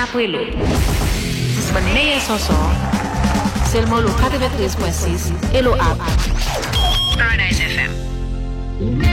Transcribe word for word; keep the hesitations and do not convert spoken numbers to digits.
après l'autre. Bonne meilleure chanson, seulement le quatre-vingt-treize point six et le app. Paradise F M.